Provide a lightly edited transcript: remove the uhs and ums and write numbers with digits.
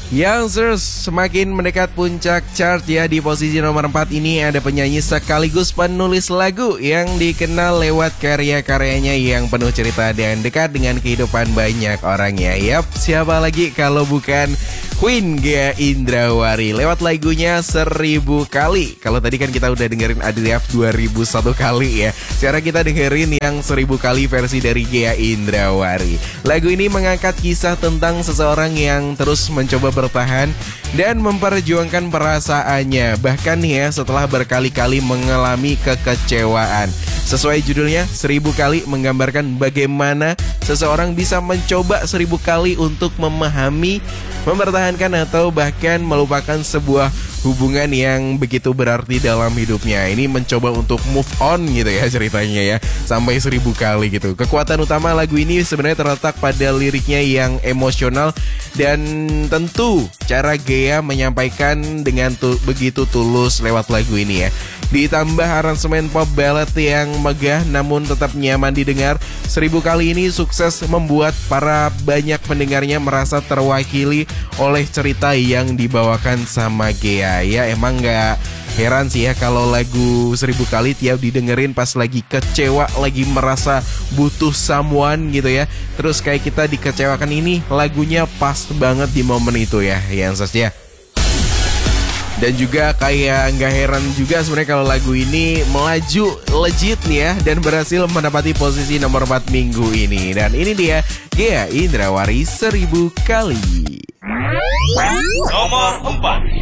Youngsters semakin mendekat puncak chart ya. Di posisi nomor 4 ini ada penyanyi sekaligus penulis lagu yang dikenal lewat karya-karyanya yang penuh cerita dan dekat dengan kehidupan banyak orang ya. Yap, siapa lagi kalau bukan Queen Ghea Indrawari lewat lagunya 1000 kali. Kalau tadi kan kita udah dengerin Adriaf 2001 kali ya. Sekarang kita dengerin yang 1000 kali versi dari Ghea Indrawari. Lagu ini mengangkat kisah tentang seseorang yang terus mencoba bertahan dan memperjuangkan perasaannya. Bahkan ya setelah berkali-kali mengalami kekecewaan. Sesuai judulnya, 1000 kali menggambarkan bagaimana seseorang bisa mencoba 1000 kali untuk memahami, mempertahankan atau bahkan melupakan sebuah hubungan yang begitu berarti dalam hidupnya. Ini mencoba untuk move on gitu ya ceritanya ya, sampai 1000 kali gitu. Kekuatan utama lagu ini sebenarnya terletak pada liriknya yang emosional dan tentu cara Ghea menyampaikan dengan begitu tulus lewat lagu ini ya. Ditambah aransemen pop ballad yang megah namun tetap nyaman didengar, 1000 kali ini sukses membuat para banyak pendengarnya merasa terwakili oleh cerita yang dibawakan sama Ghea. Ya emang gak heran sih ya kalau lagu 1000 kali tiap didengerin pas lagi kecewa, lagi merasa butuh someone gitu ya. Terus kayak kita dikecewakan, ini lagunya pas banget di momen itu ya, yang ya. Dan juga kayak nggak heran juga sebenarnya kalau lagu ini melaju legit nih ya, dan berhasil menempati posisi nomor 4 minggu ini. Dan ini dia Ghea Indrawari 1000 kali. Nomor 4.